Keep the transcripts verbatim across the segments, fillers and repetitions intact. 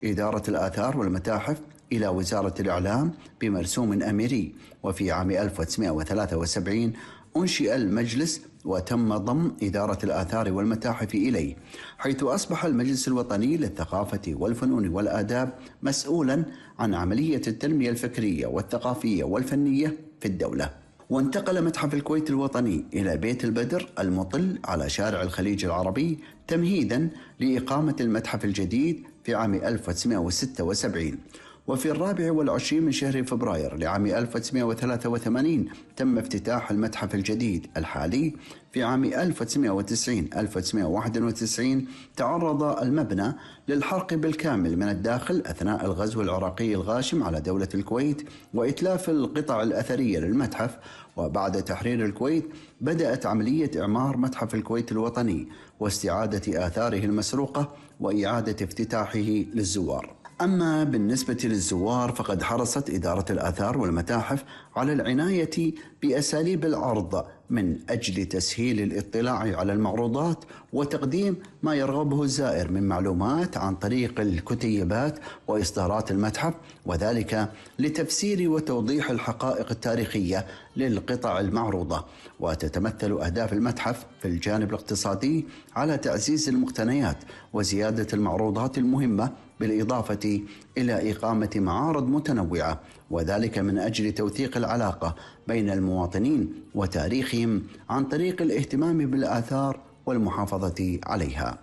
إدارة الآثار والمتاحف إلى وزارة الإعلام بمرسوم أميري. وفي عام ألف وتسعمائة وثلاثة وسبعين أنشئ المجلس وتم ضم إدارة الآثار والمتاحف إليه، حيث أصبح المجلس الوطني للثقافة والفنون والآداب مسؤولا عن عملية التنمية الفكرية والثقافية والفنية في الدولة. وانتقل متحف الكويت الوطني إلى بيت البدر المطل على شارع الخليج العربي تمهيدا لإقامة المتحف الجديد في عام ألف وتسعمائة وستة وسبعين. وفي الرابع والعشرين من شهر فبراير لعام ألف وتسعمائة وثلاثة وثمانين تم افتتاح المتحف الجديد الحالي. في عام ألف وتسعمائة وتسعين ألف وتسعمائة وواحد وتسعين تعرض المبنى للحرق بالكامل من الداخل أثناء الغزو العراقي الغاشم على دولة الكويت وإتلاف القطع الأثرية للمتحف. وبعد تحرير الكويت بدأت عملية إعمار متحف الكويت الوطني واستعادة آثاره المسروقة وإعادة افتتاحه للزوار. أما بالنسبة للزوار فقد حرصت إدارة الآثار والمتاحف على العناية بأساليب العرض من أجل تسهيل الاطلاع على المعروضات وتقديم ما يرغبه الزائر من معلومات عن طريق الكتيبات وإصدارات المتحف، وذلك لتفسير وتوضيح الحقائق التاريخية للقطع المعروضة. وتتمثل أهداف المتحف في الجانب الاقتصادي على تعزيز المقتنيات وزيادة المعروضات المهمة، بالإضافة إلى إقامة معارض متنوعة، وذلك من أجل توثيق العلاقة بين المواطنين وتاريخهم عن طريق الاهتمام بالآثار والمحافظة عليها.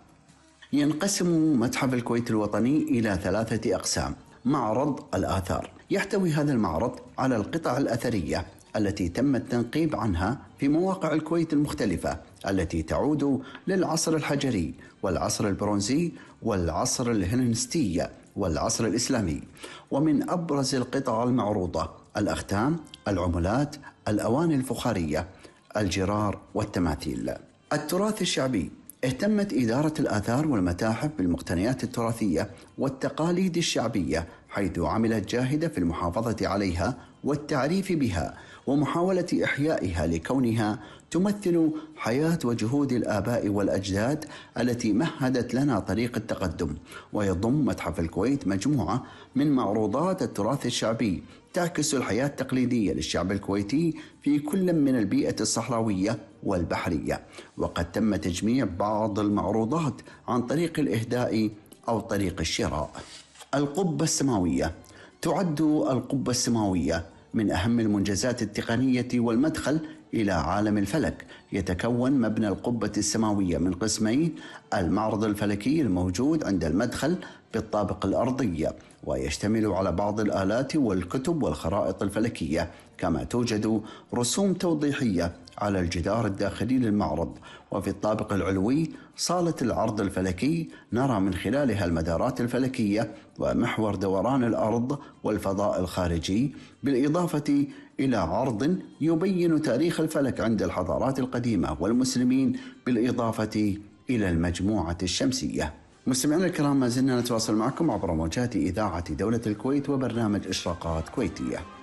ينقسم متحف الكويت الوطني إلى ثلاثة أقسام. معرض الآثار يحتوي هذا المعرض على القطع الأثرية التي تم التنقيب عنها في مواقع الكويت المختلفة، التي تعود للعصر الحجري والعصر البرونزي والعصر الهلينستي والعصر الإسلامي. ومن أبرز القطع المعروضة الأختام، العملات، الأواني الفخارية، الجرار والتماثيل. التراث الشعبي اهتمت إدارة الآثار والمتاحف بالمقتنيات التراثية والتقاليد الشعبية، حيث عملت جاهدة في المحافظة عليها والتعريف بها ومحاولة إحيائها لكونها تمثل حياة وجهود الآباء والأجداد التي مهدت لنا طريق التقدم. ويضم متحف الكويت مجموعة من معروضات التراث الشعبي تعكس الحياة التقليدية للشعب الكويتي في كل من البيئة الصحراوية والبحرية. وقد تم تجميع بعض المعروضات عن طريق الإهداء أو طريق الشراء. القبة السماوية تعد القبة السماوية من أهم المنجزات التقنية والمدخل إلى عالم الفلك. يتكون مبنى القبة السماوية من قسمين: المعرض الفلكي الموجود عند المدخل بالطابق الأرضي، ويشتمل على بعض الآلات والكتب والخرائط الفلكية، كما توجد رسوم توضيحية على الجدار الداخلي للمعرض. وفي الطابق العلوي صالة العرض الفلكي نرى من خلالها المدارات الفلكية ومحور دوران الأرض والفضاء الخارجي، بالإضافة إلى عرض يبين تاريخ الفلك عند الحضارات القديمة والمسلمين، بالإضافة إلى المجموعة الشمسية. مستمعينا الكرام، ما زلنا نتواصل معكم عبر موجات إذاعة دولة الكويت وبرنامج إشراقات كويتية.